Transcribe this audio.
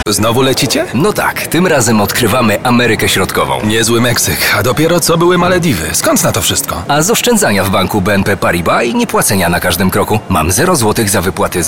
Znowu lecicie? No tak, tym razem odkrywamy Amerykę Środkową. Niezły Meksyk, a dopiero co były Malediwy. Skąd na to wszystko? A z oszczędzania w banku BNP Paribas i niepłacenia na każdym kroku mam 0 zł za wypłaty z